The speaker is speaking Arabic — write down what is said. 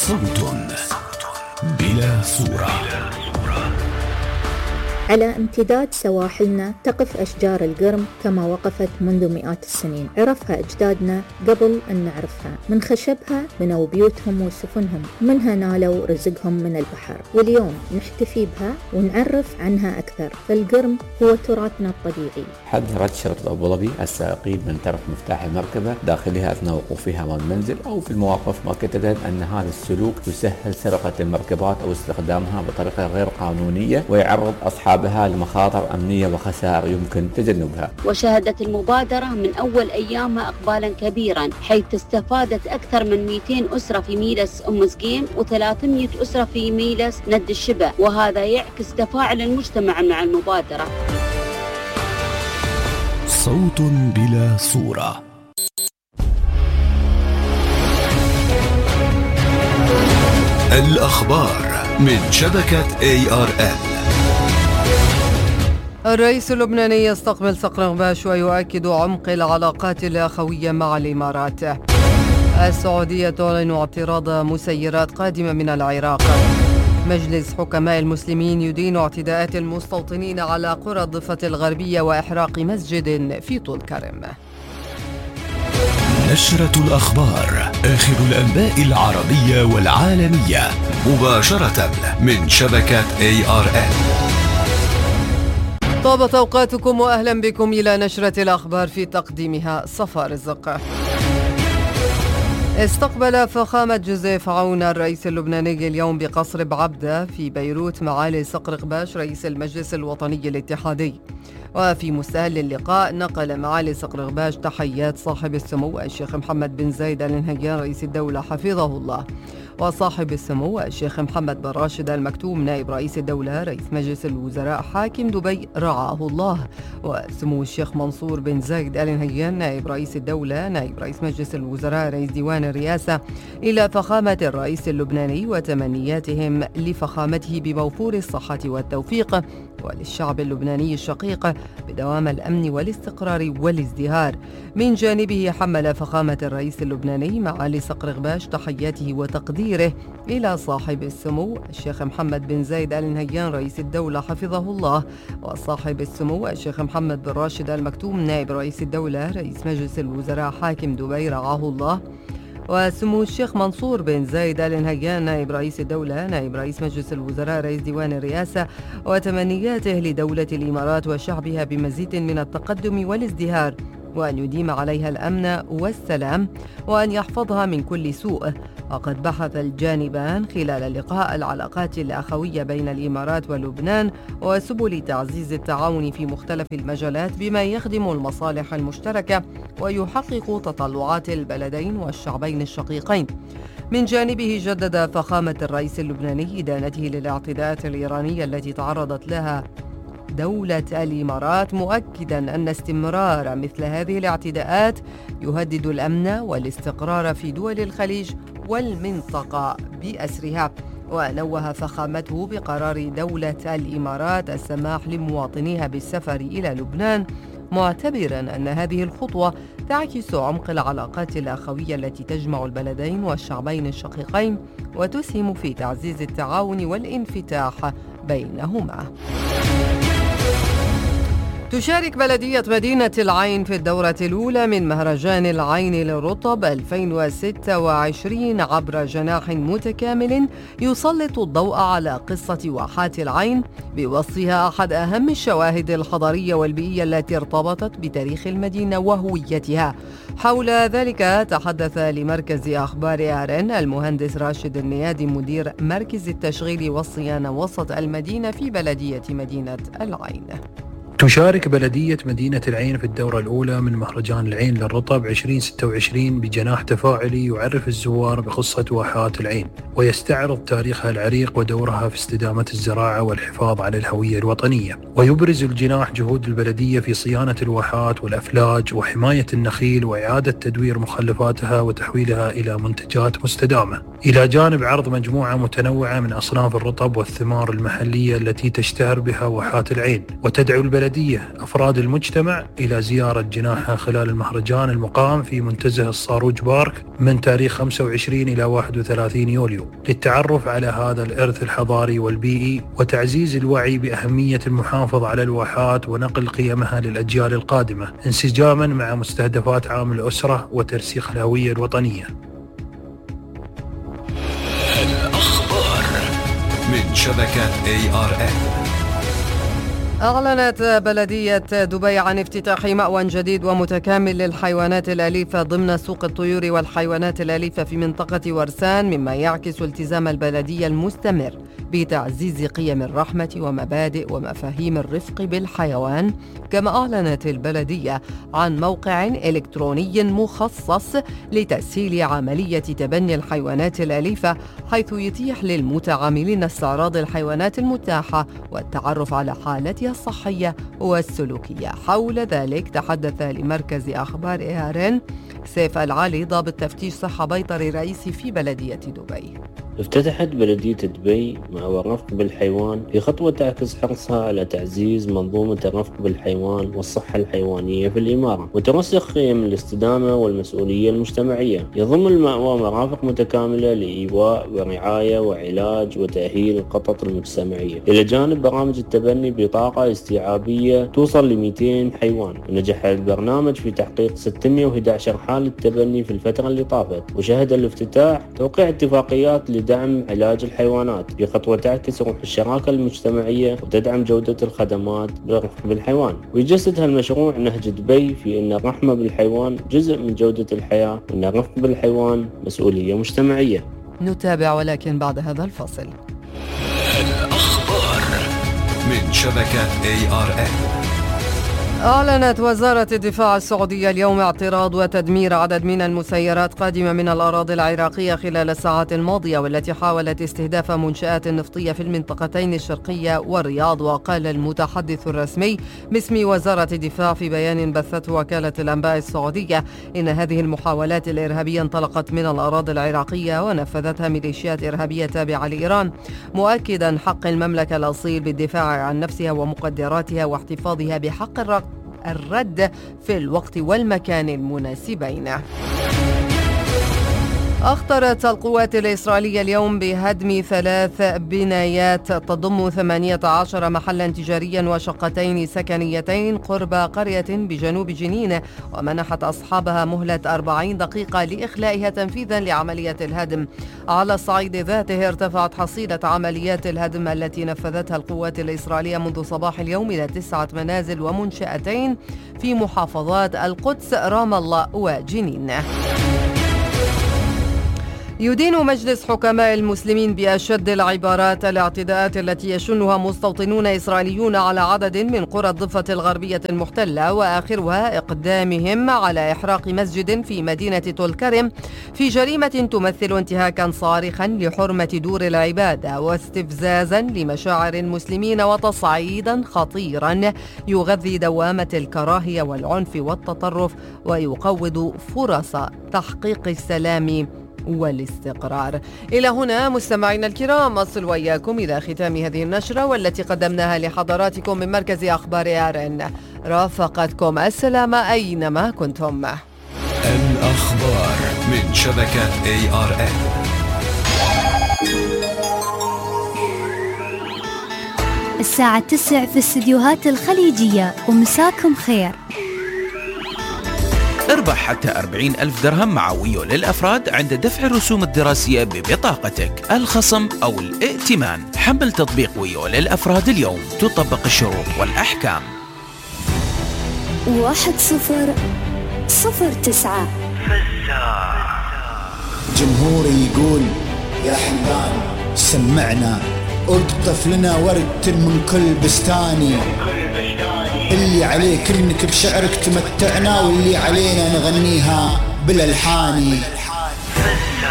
صوت بلا صورة. على امتداد سواحلنا تقف أشجار القرم كما وقفت منذ مئات السنين. عرفها أجدادنا قبل أن نعرفها. من خشبها بنوا بيوتهم وسفنهم، منها نالوا رزقهم من البحر، واليوم نحتفي بها ونعرف عنها أكثر. فالقرم هو تراثنا الطبيعي. حذرت شرطة أبو ظبي السائقين من ترك مفتاح المركبة داخلها أثناء وقوفها أمام المنزل أو في المواقف، مؤكدة أن هذا السلوك يسهل سرقة المركبات أو استخدامها بطريقة غير قانونية ويعرض أصحابها لمخاطر أمنية وخسائر يمكن تجنبها. وشهدت المبادرة من أول أيامها إقبالا كبيرا، حيث استفادت أكثر من 200 أسرة في ميلس أم سقيم و300 أسرة في ميلس ند الشبه، وهذا يعكس تفاعل المجتمع مع المبادرة. صوت بلا صورة. الأخبار من شبكة ARN. الرئيس اللبناني يستقبل صقر غباش ويؤكد عمق العلاقات الأخوية مع الإمارات. السعودية تعلن اعتراض مسيرات قادمة من العراق. مجلس حكماء المسلمين يدين اعتداءات المستوطنين على قرى الضفة الغربية وإحراق مسجد في طول كرم. نشرة الأخبار، آخر الأنباء العربية والعالمية مباشرة من شبكة ARN. طابت أوقاتكم وأهلا بكم إلى نشرة الأخبار في تقديمها صفا رزق. استقبل فخامة جوزيف عون الرئيس اللبناني اليوم بقصر بعبدة في بيروت معالي صقر غباش رئيس المجلس الوطني الاتحادي. وفي مستهل اللقاء نقل معالي صقر غباش تحيات صاحب السمو الشيخ محمد بن زايد آل نهيان رئيس الدولة حفظه الله، وصاحب السمو الشيخ محمد بن راشد آل مكتوم نائب رئيس الدولة رئيس مجلس الوزراء حاكم دبي رعاه الله، وسمو الشيخ منصور بن زايد آل نهيان نائب رئيس الدولة نائب رئيس مجلس الوزراء رئيس ديوان الرئاسة إلى فخامة الرئيس اللبناني وتمنياتهم لفخامته بموفور الصحة والتوفيق، وللشعب اللبناني الشقيق بدوام الأمن والاستقرار والازدهار. من جانبه حمل فخامة الرئيس اللبناني معالي صقر غباش تحياته وتقديره إلى صاحب السمو الشيخ محمد بن زايد آل نهيان رئيس الدولة حفظه الله، وصاحب السمو الشيخ محمد بن راشد آل مكتوم نائب رئيس الدولة رئيس مجلس الوزراء حاكم دبي رعاه الله، وسمو الشيخ منصور بن زايد آل نهيان نائب رئيس الدولة نائب رئيس مجلس الوزراء رئيس ديوان الرئاسة، وتمنياته لدولة الإمارات وشعبها بمزيد من التقدم والازدهار، وأن يديم عليها الأمن والسلام وأن يحفظها من كل سوء. وقد بحث الجانبان خلال اللقاء العلاقات الأخوية بين الإمارات ولبنان وسبل تعزيز التعاون في مختلف المجالات بما يخدم المصالح المشتركة ويحقق تطلعات البلدين والشعبين الشقيقين. من جانبه جدد فخامة الرئيس اللبناني إدانته للاعتداءات الإيرانية التي تعرضت لها دولة الإمارات، مؤكدا أن استمرار مثل هذه الاعتداءات يهدد الأمن والاستقرار في دول الخليج والمنطقة بأسرها. ونوه فخامته بقرار دولة الإمارات السماح لمواطنيها بالسفر إلى لبنان، معتبرا أن هذه الخطوة تعكس عمق العلاقات الأخوية التي تجمع البلدين والشعبين الشقيقين وتسهم في تعزيز التعاون والانفتاح بينهما. تشارك بلدية مدينة العين في الدورة الأولى من مهرجان العين للرطب 2026 عبر جناح متكامل يسلط الضوء على قصة واحات العين بوصفها أحد أهم الشواهد الحضارية والبيئية التي ارتبطت بتاريخ المدينة وهويتها. حول ذلك تحدث لمركز أخبار ARN المهندس راشد النيادي مدير مركز التشغيل والصيانة وسط المدينة في بلدية مدينة العين. تشارك بلدية مدينة العين في الدورة الأولى من مهرجان العين للرطب 2026 بجناح تفاعلي يعرف الزوار بقصة واحات العين ويستعرض تاريخها العريق ودورها في استدامة الزراعة والحفاظ على الهوية الوطنية. ويبرز الجناح جهود البلدية في صيانة الواحات والأفلاج وحماية النخيل وإعادة تدوير مخلفاتها وتحويلها إلى منتجات مستدامة، إلى جانب عرض مجموعة متنوعة من أصناف الرطب والثمار المحلية التي تشتهر بها واحات العين. وتدعو البلدية البلدية أفراد المجتمع إلى زيارة جناحها خلال المهرجان المقام في منتزه الصاروج بارك من تاريخ 25 إلى 31 يوليو للتعرف على هذا الإرث الحضاري والبيئي وتعزيز الوعي بأهمية المحافظة على الواحات ونقل قيمها للأجيال القادمة انسجاما مع مستهدفات عام الأسرة وترسيخ الهوية الوطنية. الأخبار من شبكة ARN. أعلنت بلدية دبي عن افتتاح مأوى جديد ومتكامل للحيوانات الأليفة ضمن سوق الطيور والحيوانات الأليفة في منطقة ورسان، مما يعكس التزام البلدية المستمر بتعزيز قيم الرحمة ومبادئ ومفاهيم الرفق بالحيوان. كما أعلنت البلدية عن موقع إلكتروني مخصص لتسهيل عملية تبني الحيوانات الأليفة، حيث يتيح للمتعاملين استعراض الحيوانات المتاحة والتعرف على حالتها الصحية والسلوكية. حول ذلك تحدث لمركز أخبار ARN سيف العالي ضابط تفتيش صحة بيطري رئيسي في بلدية دبي. افتتحت بلدية دبي مأوى الرفق بالحيوان في خطوة تعكس حرصها على تعزيز منظومة الرفق بالحيوان والصحة الحيوانية في الإمارة وترسخ قيم الاستدامة والمسؤولية المجتمعية. يضم المأوى مرافق متكاملة لإيواء ورعاية وعلاج وتأهيل القطط المجتمعية، إلى جانب برامج التبني بطاقة استيعابية توصل ل 200 حيوان. ونجح البرنامج في تحقيق 611 حالة تبني في الفترة اللي طافت، وشهد الافتتاح توقيع اتفاقيات دعم علاج الحيوانات في خطوة تعكس روح الشراكة المجتمعية وتدعم جودة الخدمات بالرفق بالحيوان. ويجسد هالمشروع نهج دبي في أن الرحمة بالحيوان جزء من جودة الحياة، وأن الرفق بالحيوان مسؤولية مجتمعية. نتابع ولكن بعد هذا الفصل. الأخبار من شبكة ARN. أعلنت وزارة الدفاع السعودية اليوم اعتراض وتدمير عدد من المسيرات قادمة من الأراضي العراقية خلال الساعات الماضية، والتي حاولت استهداف منشآت نفطية في المنطقتين الشرقية والرياض. وقال المتحدث الرسمي باسم وزارة الدفاع في بيان بثته وكالة الأنباء السعودية إن هذه المحاولات الإرهابية انطلقت من الأراضي العراقية ونفذتها ميليشيات إرهابية تابعة لإيران، مؤكدا حق المملكة الأصيل بالدفاع عن نفسها ومقدراتها واحتفاظها بحق الرد في الوقت والمكان المناسبين. أخطرت القوات الإسرائيلية اليوم بهدم 3 بنايات تضم 18 محلا تجاريا وشقتين سكنيتين قرب قرية بجنوب جنين، ومنحت أصحابها مهلة 40 دقيقة لإخلائها تنفيذا لعملية الهدم. على الصعيد ذاته ارتفعت حصيلة عمليات الهدم التي نفذتها القوات الإسرائيلية منذ صباح اليوم إلى 9 منازل ومنشأتين في محافظات القدس، رام الله وجنين. يدين مجلس حكماء المسلمين بأشد العبارات الاعتداءات التي يشنها مستوطنون إسرائيليون على عدد من قرى الضفة الغربية المحتلة، وآخرها إقدامهم على إحراق مسجد في مدينة طول كرم في جريمة تمثل انتهاكا صارخا لحرمة دور العبادة واستفزازا لمشاعر المسلمين وتصعيدا خطيرا يغذي دوامة الكراهية والعنف والتطرف ويقوض فرص تحقيق السلام والاستقرار. إلى هنا مستمعينا الكرام أصل وإياكم إلى ختام هذه النشرة والتي قدمناها لحضراتكم من مركز أخبار ARN. رافقتكم السلامة أينما كنتم. الأخبار من شبكة ARN. الساعة 9 في استديوهات الخليجية، ومساكم خير. اربح حتى 40,000 درهم مع ويو للأفراد عند دفع الرسوم الدراسية ببطاقتك، الخصم أو الائتمان. حمل تطبيق ويو للأفراد اليوم، تطبق الشروط والأحكام. 1009 جمهوري يقول يا حمدان سمعنا، اقطف لنا ورد من كل بستاني، اللي عليك انك بشعرك تمتعنا واللي علينا نغنيها بالالحان.